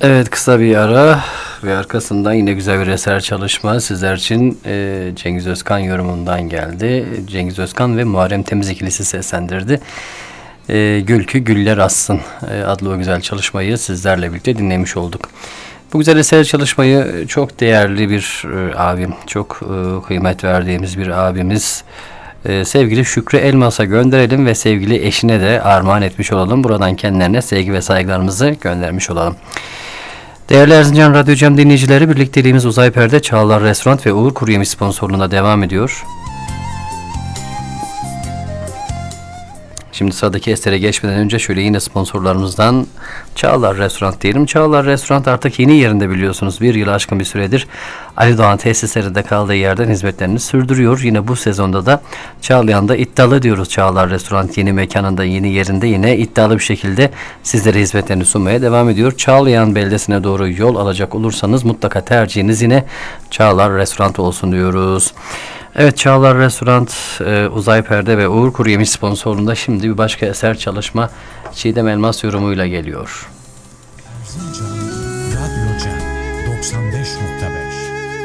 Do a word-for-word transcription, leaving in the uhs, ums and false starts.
Evet, kısa bir ara ve arkasından yine güzel bir eser çalışma sizler için e, Cengiz Özkan yorumundan geldi. Cengiz Özkan ve Muharrem Temiz ikilisi seslendirdi. E, Gül ki Güller Assın e, adlı o güzel çalışmayı sizlerle birlikte dinlemiş olduk. Bu güzel eser çalışmayı çok değerli bir e, abim, çok e, kıymet verdiğimiz bir abimiz e, sevgili Şükrü Elmas'a gönderelim ve sevgili eşine de armağan etmiş olalım. Buradan kendilerine sevgi ve saygılarımızı göndermiş olalım. Değerli Erzincan Radyo Cem dinleyicileri, birlikteliğimiz Uzay Perde, Çağlar Restoran ve Uğur Kuruyemiş sponsorluğunda devam ediyor. Şimdi sıradaki esere geçmeden önce şöyle yine sponsorlarımızdan Çağlar Restoran diyelim. Çağlar Restoran artık yeni yerinde biliyorsunuz. Bir yılı aşkın bir süredir Ali Doğan tesislerinde kaldığı yerden hizmetlerini sürdürüyor. Yine bu sezonda da Çağlayan'da iddialı diyoruz. Çağlar Restoran yeni mekanında, yeni yerinde yine iddialı bir şekilde sizlere hizmetlerini sunmaya devam ediyor. Çağlayan beldesine doğru yol alacak olursanız mutlaka tercihiniz yine Çağlar Restoran olsun diyoruz. Evet, Çağlar Restoran, e, Uzay Perde ve Uğur Kuruyemiş sponsorluğunda şimdi bir başka eser çalışma Çiğdem Elmas yorumuyla geliyor. Erzincan Radyo Cem doksan beş nokta beş